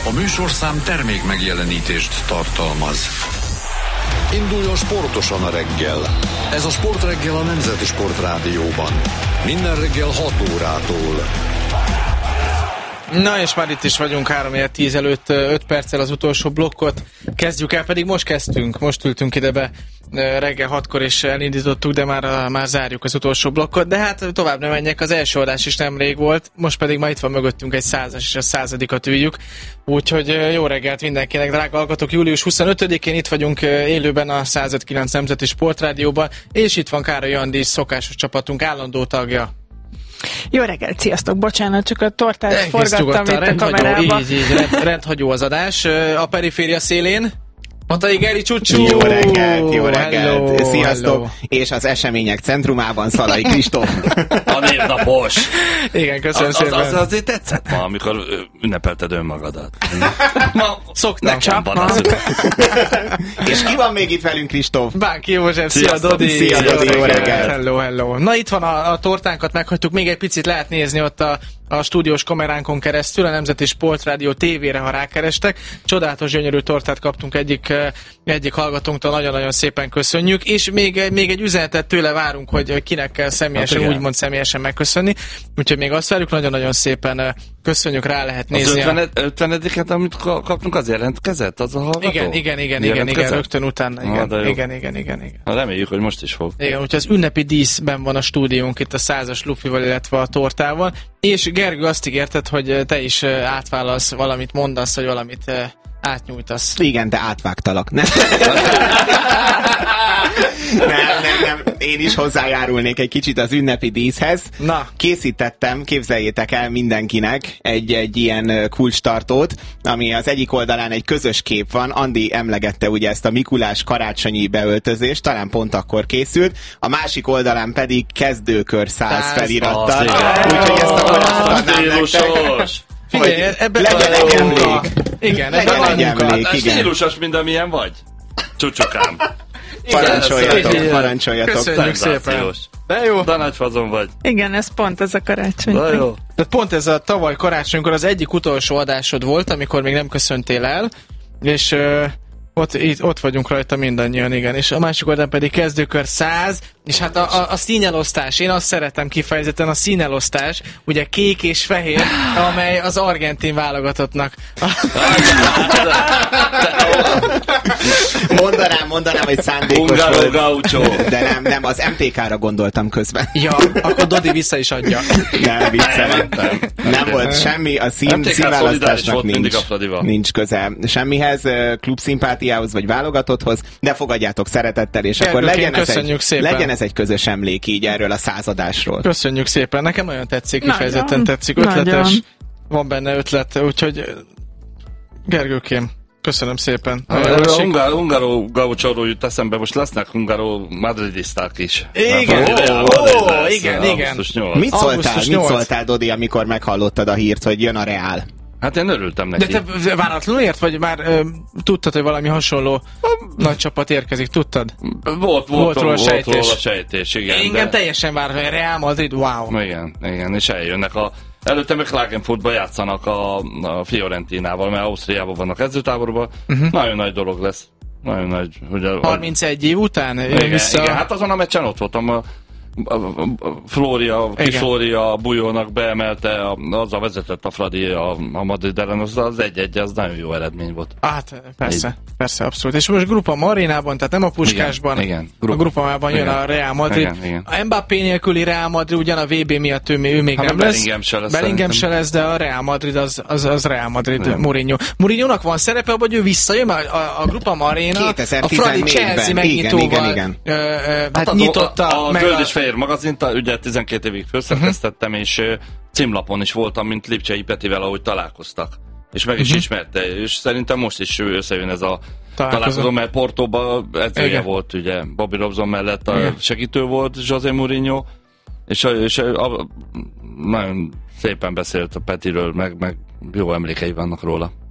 A műsorszám termék megjelenítést tartalmaz. Induljon sportosan a reggel. Ez a Sportreggel a Nemzeti Sportrádióban. Minden reggel 6 órától. Na és már itt is vagyunk 3:10 előtt 5 perccel az utolsó blokkot. Kezdjük el, pedig most kezdtünk, most ültünk ide be reggel 6-kor és elindítottuk, de már zárjuk az utolsó blokkot. De hát tovább nem menjek, az első adás is nemrég volt, most pedig ma itt van mögöttünk egy 100-as és a 100-at üljük. Úgyhogy jó reggelt mindenkinek, drága hallgatók, július 25-én itt vagyunk élőben a 105.9 Nemzeti Sportrádióban, és itt van Károly Andi, szokásos csapatunk állandó tagja. Jó reggelt, sziasztok, bocsánat, csak a tortát forgattam itt a kamerába. Így, rendhagyó az adás. A periféria szélén Matai Geri Csúcsú. Jó reggelt, hello, sziasztok, hello. És az események centrumában Szalai Kristóf. A névnapos. Igen, köszönöm szépen. Az azért tetszett ma, amikor ünnepelted önmagadat. Szoktam. És ki van még itt velünk, Kristóf? Bánki József, szia Sziasztok. Dodi. Szia, Dodi, jó reggelt. Hello. Na itt van a tortánkat, meghagytuk, még egy picit lehet nézni ott a stúdiós kameránkon keresztül, a Nemzeti Sportrádió tévére, ha rákerestek. Csodálatos, gyönyörű tortát kaptunk egyik hallgatónktól, nagyon-nagyon szépen köszönjük, és még egy üzenetet tőle várunk, hogy kinek kell személyesen, úgymond személyesen megköszönni. Úgyhogy még azt várjuk, nagyon-nagyon szépen köszönjük, rá lehet nézni. Az 50-et, amit kaptunk, az jelentkezett, az a hallgató? Igen, rögtön utána, igen. Reméljük, hogy most is fog. Igen, úgyhogy az ünnepi díszben van a stúdiónk itt a 100-as lufival, illetve a tortával. És Gergő, azt ígérted, hogy te is átválasz valamit, mondasz, hogy valamit átnyújtasz. Igen, de átvágtalak. Nem. Én is hozzájárulnék egy kicsit az ünnepi díszhez. Na. Készítettem, képzeljétek el mindenkinek egy ilyen kulcstartót, ami az egyik oldalán egy közös kép van. Andi emlegette ugye ezt a Mikulás karácsonyi beöltözést, talán pont akkor készült. A másik oldalán pedig kezdőkör 100 felirattal. Úgyhogy ezt a karácsot adnám nektek. Figyelj, ebben legyen egy emlék. Igen, legyen egy emlék, Hát igen. stílusos, mint amilyen vagy. Csúcsokám. Parancsoljatok. Köszönjük szépen. De jó. De nagy fazon vagy. Igen, ez pont ez a karácsony. De jó. Tehát pont ez a tavaly karácsonykor az egyik utolsó adásod volt, amikor még nem köszöntél el, és ott vagyunk rajta mindannyian, igen. És a másik oldalon pedig kezdőkör 100, és hát a színelosztás, én azt szeretem kifejezetten, a színelosztás, ugye kék és fehér, amely az argentin válogatottnak. Mondanám, hogy szándékos volt. Gaucho. De nem, az MTK-ra gondoltam közben. Ja, akkor Dodi vissza is adja. Nem, viccelem. Nem volt semmi, a színválasztásnak nincs köze semmihez, klubszimpátiához vagy válogatotthoz, de fogadjátok szeretettel, és Gergőként akkor legyen ez egy közös emlék így erről a 100 adásról. Köszönjük szépen, nekem nagyon tetszik, kifejezetten tetszik, ötletes, van benne ötlet, úgyhogy Gergőkém, köszönöm szépen. Ungaro Gauchóról jut eszembe, most lesznek Ungaro madridisták is. Igen. Mit szóltál, Dodi, amikor meghallottad a hírt, hogy jön a Real? Hát én örültem neki. De te váratlanul ért, vagy már tudtad, hogy valami hasonló nagy csapat érkezik, tudtad? Volt róla sejtés, igen. Engem teljesen vár, hogy Real Madrid, wow. Igen, és eljönnek előtte meg Klagenfurtba játszanak a Fiorentinával, mert Ausztriában vannak edzőtáborban. Nagyon nagy dolog lesz. Nagyon nagy. Ugye, 31 év után? Igen, hát azon a meccsen ott voltam. Kis Flória Bujónak beemelte, azzal vezetett a Fradi a Madrid ellen, az 1-1, az nagyon jó eredmény volt. Hát persze, abszolút. És most Grupa Marinában, tehát nem a Puskásban, igen, a Grupamában jön a Real Madrid. Igen. A Mbappé nélküli Real Madrid ugyan a VB miatt ő még nem lesz. Bellingham se lesz, de a Real Madrid az Real Madrid, Mourinho-nak van szerepe, hogy ő visszajön, a Grupa Marina, a Fradi Chelsea megnyitóval hát nyitotta meg Fehér magazint, ugye 12 évig főszerkesztettem, és címlapon is voltam, mint Lipcsei Petivel, ahogy találkoztak. És meg is ismerte, és szerintem most is összejön ez a találkozó, mert Portóban edzője volt, ugye, Bobby Robson mellett a segítő volt José Mourinho, és nagyon szépen beszélt a Petiről, meg jó emlékei vannak róla.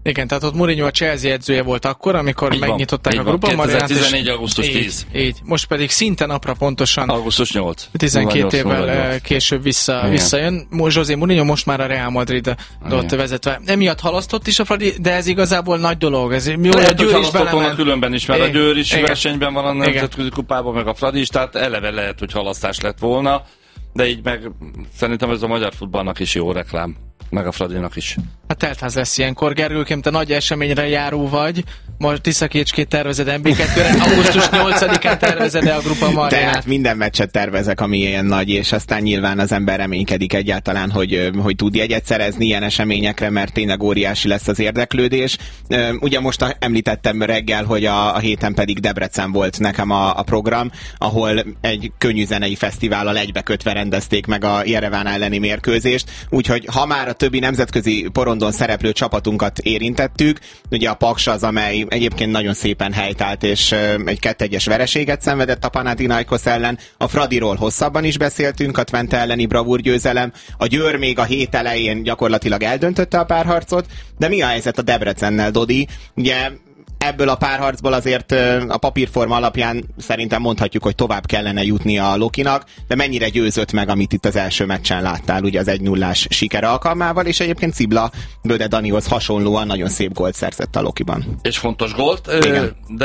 Igen, tehát ott Mourinho a Chelsea edzője volt akkor, amikor megnyitották a Grupa Marinát. 2014. augusztus 10. Így. Most pedig szinte napra pontosan. Augusztus 8. 12 évvel később visszajön. José Mourinho most már a Real Madridot vezetve. Emiatt halasztott is a Fradi, de ez igazából nagy dolog. Ez jó, a Győr is belement. Különben is, mert a Győr is versenyben van a nemzetközi kupában, meg a Fradi is, tehát eleve lehet, hogy halasztás lett volna, de így meg szerintem ez a magyar futballnak is jó reklám. Meg a Fradinak is. Hát teltház lesz ilyenkor, Gergőkém, te nagy eseményre járó vagy. Most Tiszakécskét tervezed MB2-re, augusztus 8-án tervezed a Grupa Marinát. Tehát minden meccset tervezek, ami ilyen nagy, és aztán nyilván az ember reménykedik egyáltalán, hogy tud jegyet szerezni ilyen eseményekre, mert tényleg óriási lesz az érdeklődés. Ugye most említettem reggel, hogy a héten pedig Debrecen volt nekem a program, ahol egy könnyű zenei fesztivállal egybekötve rendezték meg a Jereván elleni mérkőzést, úgyhogy ha már a többi nemzetközi porondon szereplő csapatunkat érintettük, ugye a Paks az, amely egyébként nagyon szépen helytált, és egy 2-1-es vereséget szenvedett a Panathinaikos ellen. A Fradiról hosszabban is beszéltünk, a Twente elleni bravúrgyőzelem. A Győr még a hét elején gyakorlatilag eldöntötte a párharcot, de mi a helyzet a Debrecennel, Dodi? Ugye ebből a párharcból azért a papírforma alapján szerintem mondhatjuk, hogy tovább kellene jutni a Lokinak, de mennyire győzött meg, amit itt az első meccsen láttál, ugye az 1-0-ás siker alkalmával, és egyébként Cibla Böde Danihoz hasonlóan nagyon szép gólt szerzett a Lokiban. És fontos gólt, de...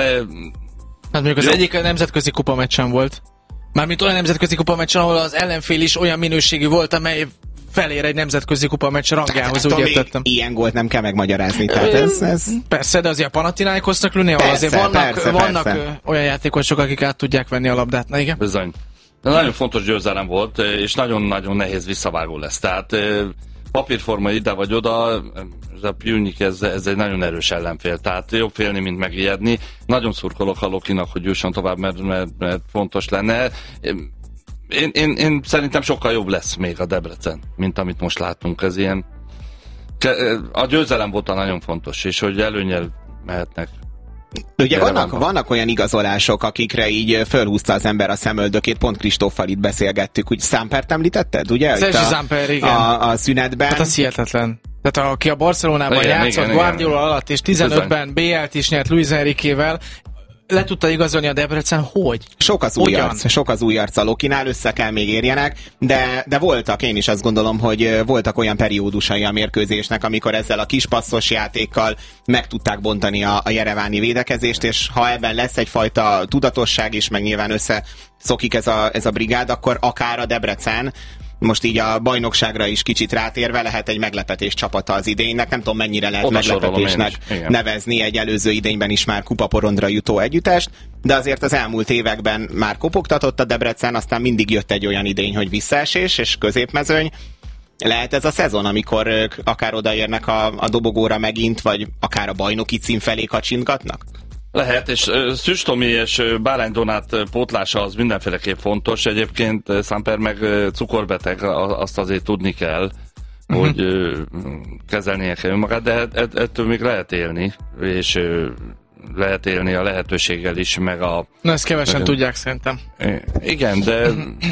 Hát mondjuk az egyik nemzetközi kupameccsen volt. Mármint olyan nemzetközi kupameccsen, ahol az ellenfél is olyan minőségű volt, amely felér egy nemzetközi kupameccs rangjához, úgy értettem. Ilyen gólt nem kell megmagyarázni. Tehát ez... Persze, de azért a Panathinaikosnak lőni, ahol azért vannak olyan játékosok, akik át tudják venni a labdát. Na igen? Bizony. De nagyon fontos győzelem volt, és nagyon-nagyon nehéz visszavágó lesz. Tehát papírforma ide vagy oda, ez a Pjúnik, ez egy nagyon erős ellenfél. Tehát jobb félni, mint megijedni. Nagyon szurkolok a Lokinak, hogy jusson tovább, mert fontos lenne. Én szerintem sokkal jobb lesz még a Debrecen, mint amit most látunk. Ez ilyen... A győzelem volt nagyon fontos, és hogy előnnyel mehetnek. Ugye vannak olyan igazolások, akikre így fölhúzta az ember a szemöldökét, pont Kristóffal itt beszélgettük, úgy Sampert említetted, ugye? Sergi Samper, igen. A szünetben. Hát az hihetetlen. Tehát aki a Barcelonában játszott Guardiola alatt, és 15-ben BL-t is nyert Luis Enriquével, le tudta igazolni a Debrecen, hogy? Sok az új arc a Lokinál, össze kell még érjenek, de voltak, én is azt gondolom, hogy voltak olyan periódusai a mérkőzésnek, amikor ezzel a kis passzos játékkal meg tudták bontani a jereváni védekezést, és ha ebben lesz egyfajta tudatosság is, meg nyilván összeszokik ez a brigád, akkor akár a Debrecen, most így a bajnokságra is kicsit rátérve lehet egy meglepetés csapata az idénynek. Nem tudom, mennyire lehet meglepetésnek nevezni egy előző idényben is már kupaporondra jutó együttest, de azért az elmúlt években már kopogtatott a Debrecen, aztán mindig jött egy olyan idény, hogy visszaesés és középmezőny. Lehet ez a szezon, amikor ők akár odaérnek a dobogóra megint, vagy akár a bajnoki cím felé kacsintgatnak? Lehet, és Szűcs Tomi és Bárány Donát pótlása az mindenféleképp fontos. Egyébként Samper meg cukorbeteg, azt azért tudni kell, hogy kezelnie kell önmagát, de ettől még lehet élni, és lehet élni a lehetőséggel is, meg a... Na, ezt kevesen tudják szerintem. Igen, de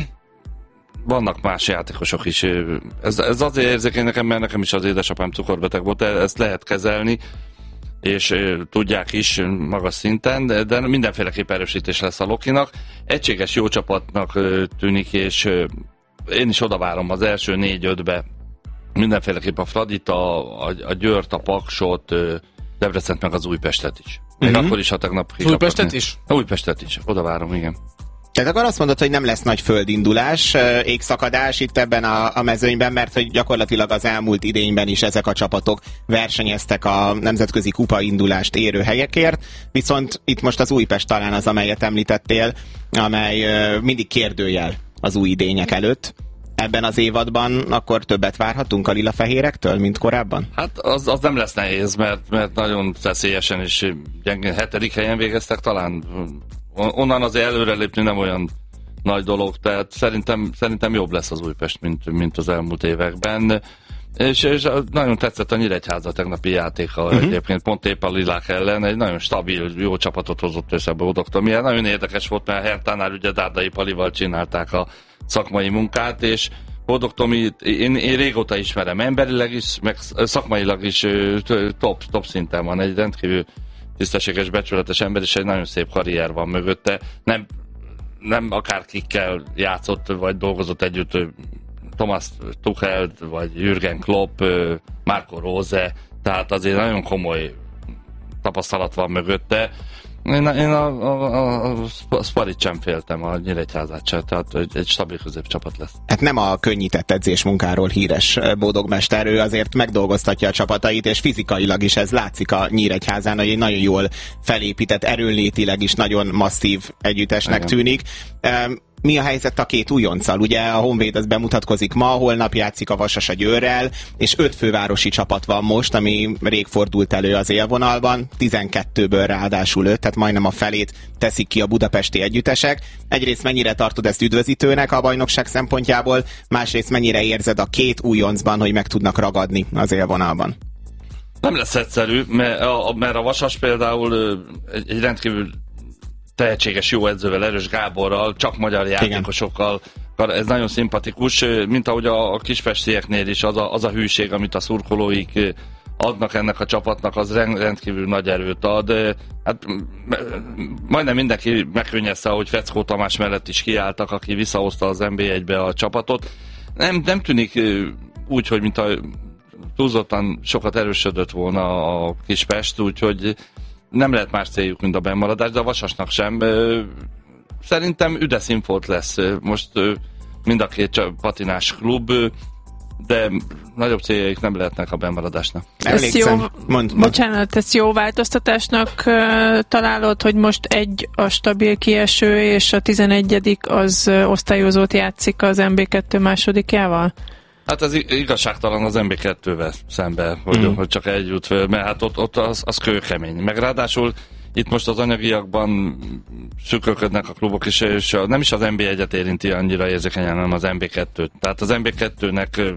vannak más játékosok is. Ez azért érzékeny nekem, mert nekem is az édesapám cukorbeteg volt, ezt lehet kezelni, és tudják is magas szinten, de mindenféleképp erősítés lesz a Lokinak. Egységes jó csapatnak tűnik, és én is odavárom az első 4-5-be mindenféleképp a Fradit, a Győrt, a Paksot, Debrecent, meg az Újpestet is. Még akkor is, ha tegnap Újpestet is? Újpestet is, odavárom, igen. Tehát akkor azt mondod, hogy nem lesz nagy földindulás, égszakadás itt ebben a mezőnyben, mert hogy gyakorlatilag az elmúlt idényben is ezek a csapatok versenyeztek a nemzetközi kupa indulást érő helyekért, viszont itt most az Újpest talán az, amelyet említettél, amely mindig kérdőjel az új idények előtt. Ebben az évadban akkor többet várhatunk a lilafehérektől, mint korábban? Hát az nem lesz nehéz, mert nagyon feszélyesen és gyengén 7. helyen végeztek talán. Onnan azért előrelépni nem olyan nagy dolog, tehát szerintem jobb lesz az Újpest, mint az elmúlt években. És nagyon tetszett a Nyíregyháza tegnapi játéka, egyébként pont épp a Lilák ellen egy nagyon stabil, jó csapatot hozott össze Bódogtól. Milyen nagyon érdekes volt, mert a Hertánál ugye Dárdai Palival csinálták a szakmai munkát, és Boldog Tomit én régóta ismerem, emberileg is, meg szakmailag is top szinten van, egy rendkívül tisztességes, becsületes ember, és egy nagyon szép karrier van mögötte. Nem akárkikkel játszott, vagy dolgozott együtt, Thomas Tuchel, vagy Jürgen Klopp, Marco Rose, tehát azért nagyon komoly tapasztalat van mögötte. Én a Sparit sem féltem, a Nyíregyházát sem, tehát egy stabil középcsapat lesz. Hát nem a könnyített edzésmunkáról híres Bódog-mester, ő azért megdolgoztatja a csapatait, és fizikailag is ez látszik a Nyíregyházán, hogy egy nagyon jól felépített, erőnlétileg is nagyon masszív együttesnek tűnik. Mi a helyzet a két újonccal? Ugye a Honvéd az bemutatkozik ma, holnap játszik a Vasas a Győrrel, és 5 fővárosi csapat van most, ami rég fordult elő az élvonalban, 12-ből ráadásul 5, tehát majdnem a felét teszik ki a budapesti együttesek. Egyrészt mennyire tartod ezt üdvözítőnek a bajnokság szempontjából, másrészt mennyire érzed a két újoncban, hogy meg tudnak ragadni az élvonalban? Nem lesz egyszerű, mert a Vasas például egy rendkívül tehetséges, jó edzővel, Erős Gáborral, csak magyar játékosokkal, ez nagyon szimpatikus, mint ahogy a kispestieknél is az a hűség, amit a szurkolóik adnak ennek a csapatnak, az rendkívül nagy erőt ad. Hát majdnem mindenki megkönnyezte, ahogy Feckó Tamás mellett is kiálltak, aki visszahozta az NB1-be a csapatot. Nem tűnik úgy, hogy mint a túlzottan sokat erősödött volna a Kispest, úgyhogy nem lehet más céljuk, mint a bennmaradás, de a Vasasnak sem. Szerintem üde színfolt lesz most mind a két patinás klub, de nagyobb céljaik nem lehetnek a bennmaradásnak. Bocsánat, ezt jó változtatásnak találod, hogy most egy a stabil kieső, és a 11. az osztályozót játszik az MB2 másodikjával? Hát ez igazságtalan az MB2-vel szemben, hogy csak egy jut föl, mert hát ott az kőkemény. Meg ráadásul itt most az anyagiakban szűkölködnek a klubok is, és nem is az MB1-et érinti annyira érzékenyen, hanem az MB2-t. Tehát az MB2-nek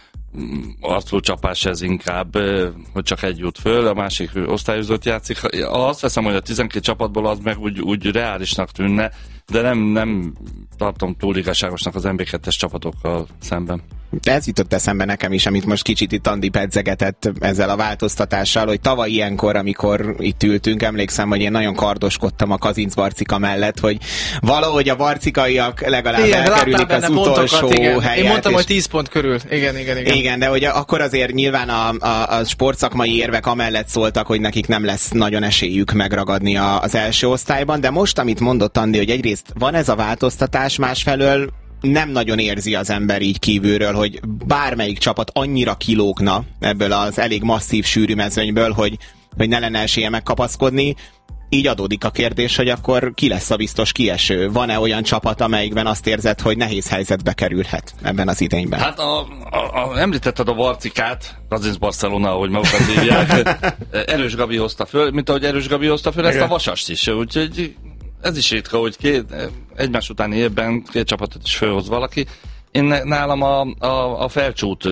arcúcsapás ez inkább, hogy csak egy jut föl, a másik osztályozót játszik. Azt veszem, hogy a 12 csapatból az meg úgy reálisnak tűnne, de nem tartom túl igazságosnak az MB2-es csapatokkal szemben. De ez jutott eszembe nekem is, amit most kicsit itt Andi pedzegetett ezzel a változtatással, hogy tavaly ilyenkor, amikor itt ültünk, emlékszem, hogy én nagyon kardoskodtam a Kazinc Barcika mellett, hogy valahogy a barcikaiak legalább elkerülik az utolsó helyet. Én mondtam, hogy 10 pont körül. Igen. Igen, de hogy akkor azért nyilván a sportszakmai érvek amellett szóltak, hogy nekik nem lesz nagyon esélyük megragadni az első osztályban, de most, amit mondott Andi, hogy egyrészt van ez a változtatás, másfelől nem nagyon érzi az ember így kívülről, hogy bármelyik csapat annyira kilógna ebből az elég masszív sűrű mezőnyből, hogy ne lenne esélye megkapaszkodni. Így adódik a kérdés, hogy akkor ki lesz a biztos kieső? Van-e olyan csapat, amelyikben azt érzed, hogy nehéz helyzetbe kerülhet ebben az idényben? Hát említetted a Barcikát, Kazinc Barcelona, ahogy magukat hívják. Erős Gabi hozta föl, mint ahogy Erős Gabi hozta föl ezt a Vasast is. Úgyhogy ez is ritka, hogy egymás utáni évben két csapatot is fölhoz valaki. Én nálam a Felcsút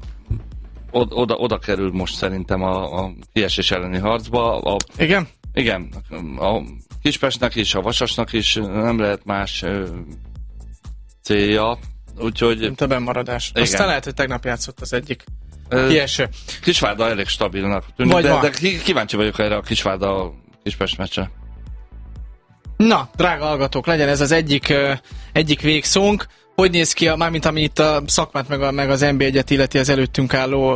oda kerül most szerintem a kiesés elleni harcba. Igen? Igen. A Kispestnek is, a Vasasnak is nem lehet más célja. Úgyhogy... Mint a bennmaradás. Aztán lehet, hogy tegnap játszott az egyik kieső. Kisvárda elég stabilnak tűnik, de kíváncsi vagyok erre a Kisvárda-Kispest meccsre. Na, drága hallgatók, legyen ez az egyik végszónk. Hogy néz ki, mármint ami itt a szakmát meg az NB1-et illeti az előttünk álló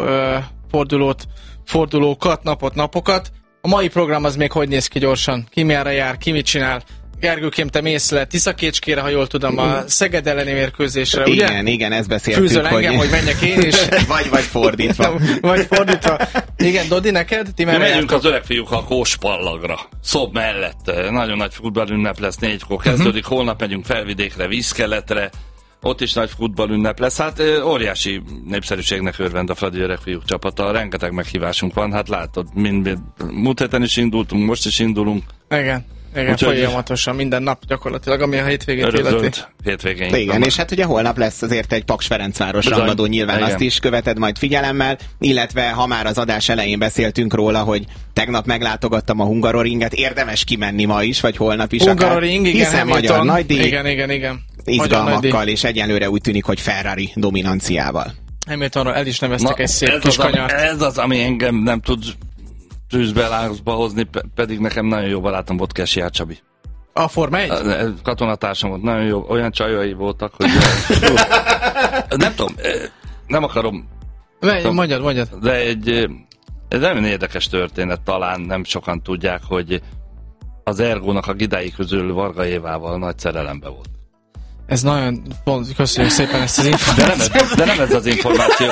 fordulókat, napokat. A mai program az még hogy néz ki gyorsan? Ki merre jár, ki mit csinál? Gergőkém, te mész le Tiszakécskére, ha jól tudom, a Szeged elleni mérkőzésre, ugye? Igen, ezt beszéltünk. Fűzöl engem, hogy menjek én is. vagy fordítva. Igen, Dodi, neked? Mi megyünk az öreg fiúkkal Kóspallagra. Szob mellett. Nagyon nagy futballünnep lesz, 4-kor kezdődik. Holnap megyünk Felvidékre, Vízkeletre. Ott is nagy futballünnep lesz. Hát óriási népszerűségnek örvend a Fradi öreg fiúk csapata. Rengeteg meghívásunk van. Hát látod, múlt héten is indultunk, most is indulunk. Igen, folyamatosan, minden nap gyakorlatilag, ami a hétvégét illeti. Igen, és hát ugye holnap lesz azért egy Paks Ferencváros rangadó, nyilván azt is követed majd figyelemmel, illetve ha már az adás elején beszéltünk róla, hogy tegnap meglátogattam a Hungaroringet, érdemes kimenni ma is, vagy holnap is Hungaroring, akár, hiszen magyar nagydíj. Igen. izgalmakkal, és egyenlőre úgy tűnik, hogy Ferrari dominanciával. Hamiltonról el is neveztek egy szép kis kanyart. Ez az, ami engem nem tud tűzbe lángba hozni, pedig nekem nagyon jó barátom volt Kessiár Csabi. A Forma 1? Katonatársam volt, nagyon jó, olyan csajai voltak, hogy nem tudom, nem akarom. Mondjad. De egy nagyon érdekes történet, talán nem sokan tudják, hogy az Ergónak a gidái közül Varga Évával nagy szerelembe volt. Ez nagyon köszönjük szépen ezt az információt. De nem ez az információ.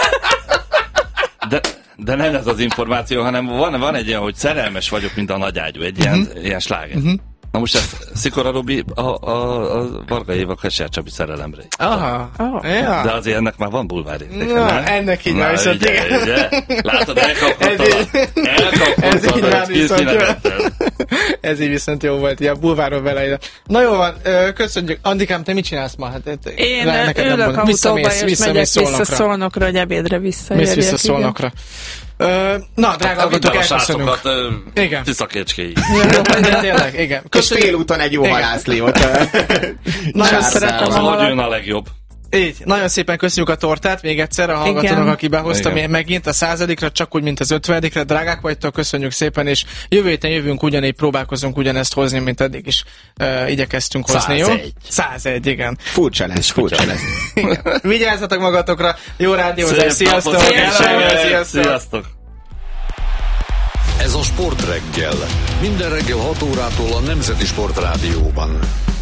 De nem ez az információ, hanem van egy ilyen, hogy szerelmes vagyok, mint a nagyágyú, egy ilyen sláger. Na most ez Szikora Robi a Varga Éva Kessiár Csabi szerelemre. Aha. Ja. De azért ennek már van bulvárértéke. Na, ennek így már viszont ugye? Látod, ez így viszont jó volt, ilyen bulváról bele. Na jó van, köszönjük. Andikám, te mit csinálsz ma? Hát, én ülök autóba, és megyek vissza Szolnokra, hogy ebédre visszaérjek. Mész vissza Szolnokra. Na, drága hallgatók, elköszönünk. Igen. Tiszakécskéig. Tényleg, igen. És félúton egy jó halászliót. Nagyon szeretem a halat. Jön a legjobb. Így, nagyon szépen köszönjük a tortát, még egyszer a hallgatónak, aki behozta megint a 100-ra, csak úgy, mint az 50-re. Drágák vagytok, köszönjük szépen, és jövő héten jövünk ugyanígy, próbálkozunk ugyanezt hozni, mint eddig is igyekeztünk hozni, 101. Jó? 101, igen. Furcsa lesz. Vigyázzatok magatokra, jó rádiózás, sziasztok! Sziasztok! Ez a Sport Reggel. Minden reggel 6 órától a Nemzeti Sport Rádióban.